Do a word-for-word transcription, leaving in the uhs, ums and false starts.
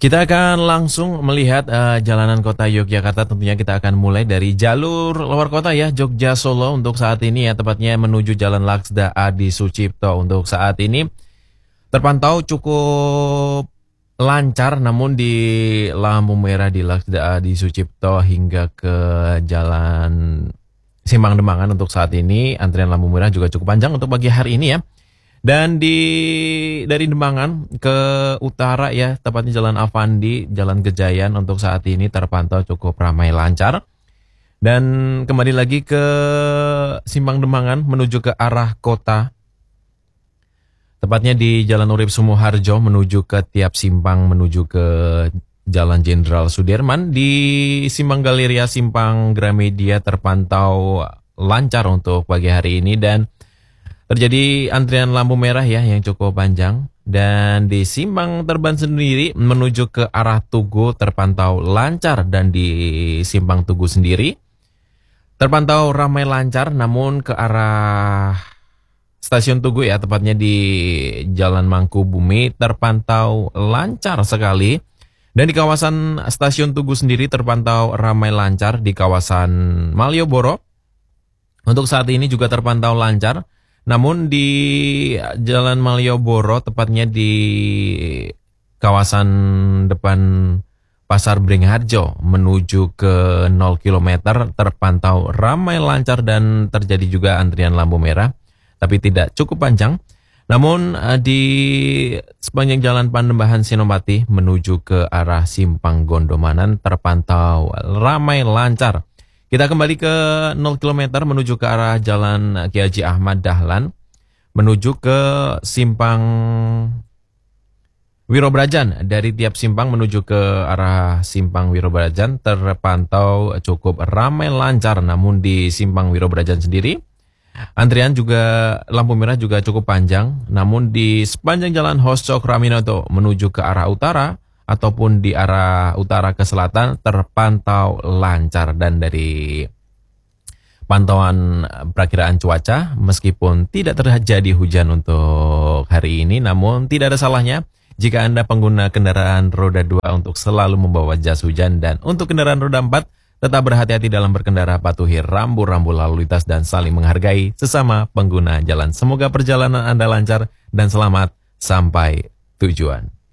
Kita akan langsung melihat uh, jalanan kota Yogyakarta. Tentunya kita akan mulai dari jalur luar kota ya, Jogja Solo untuk saat ini ya, tepatnya menuju Jalan Laksda Adi Sucipto. Untuk saat ini terpantau cukup lancar, namun di lampu merah di Laksda Adi Sucipto hingga ke Jalan Simpang Demangan untuk saat ini antrian lampu merah juga cukup panjang untuk pagi hari ini ya. Dan di dari Demangan ke utara ya, tepatnya Jalan Avandi, Jalan Gejayan untuk saat ini terpantau cukup ramai lancar. Dan kembali lagi ke Simpang Demangan menuju ke arah kota, tepatnya di Jalan Urip Sumoharjo menuju ke tiap simpang menuju ke Jalan Jenderal Sudirman. Di Simpang Galeria, Simpang Gramedia terpantau lancar untuk pagi hari ini dan terjadi antrian lampu merah ya yang cukup panjang. Dan di Simpang Terban sendiri menuju ke arah Tugu terpantau lancar, dan di Simpang Tugu sendiri terpantau ramai lancar, namun ke arah Stasiun Tugu ya, tepatnya di Jalan Mangkubumi terpantau lancar sekali. Dan di kawasan Stasiun Tugu sendiri terpantau ramai lancar. Di kawasan Malioboro untuk saat ini juga terpantau lancar. Namun di Jalan Malioboro, tepatnya di kawasan depan Pasar Beringharjo menuju ke nol kilometer terpantau ramai lancar dan terjadi juga antrian lampu merah, tapi tidak cukup panjang. Namun di sepanjang Jalan Pandembahan Senopati menuju ke arah Simpang Gondomanan terpantau ramai lancar. Kita kembali ke nol kilometer menuju ke arah Jalan Ki Haji Ahmad Dahlan menuju ke Simpang Wirobrajan. Dari tiap simpang menuju ke arah Simpang Wirobrajan terpantau cukup ramai lancar. Namun di Simpang Wirobrajan sendiri antrian juga lampu merah juga cukup panjang. Namun di sepanjang Jalan Hos Cokroaminoto menuju ke arah utara ataupun di arah utara ke selatan terpantau lancar. Dan dari pantauan perakiraan cuaca, meskipun tidak terjadi hujan untuk hari ini, namun tidak ada salahnya jika Anda pengguna kendaraan roda dua untuk selalu membawa jas hujan. Dan untuk kendaraan roda empat, tetap berhati-hati dalam berkendara, patuhi rambu-rambu lalu lintas dan saling menghargai sesama pengguna jalan. Semoga perjalanan Anda lancar dan selamat sampai tujuan.